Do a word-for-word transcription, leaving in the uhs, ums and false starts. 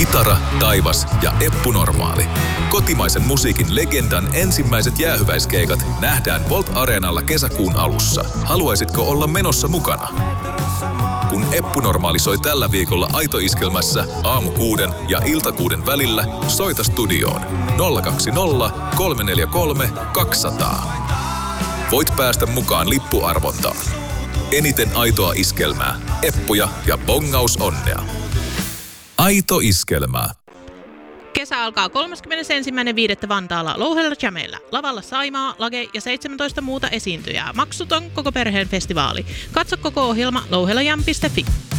Kitara, Taivas ja Eppu Normaali. Kotimaisen musiikin legendan ensimmäiset jäähyväiskeikat nähdään Volt Areenalla kesäkuun alussa. Haluaisitko olla menossa mukana? Kun Eppu Normaali soi tällä viikolla Aito-iskelmässä aamu kuuden ja ilta kuuden välillä, soita studioon nolla kaksi nolla kolme neljä kolme kaksi nolla nolla. Voit päästä mukaan lippuarvontaan. Eniten aitoa iskelmää, eppuja ja bongaus onnea. Aito iskelmää. Kesä alkaa kolmaskymmenesensimmäinen viidettä Vantaalla Louhella Jameillä. Lavalla Saimaa, Lage ja seitsemäntoista muuta esiintyjää. Maksuton koko perheen festivaali. Katso koko ohjelma louhellajam piste fi.